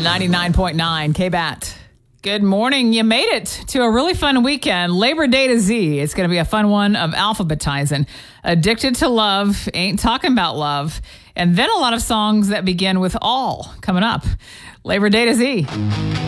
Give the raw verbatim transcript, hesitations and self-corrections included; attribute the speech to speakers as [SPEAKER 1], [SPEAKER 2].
[SPEAKER 1] ninety-nine point nine K B A T. Good morning. You made it to a really fun weekend. Labor Day to Z. It's going to be a fun one of alphabetizing. Addicted to Love, Ain't Talking About Love, and then a lot of songs that begin with all coming up. Labor Day to Z.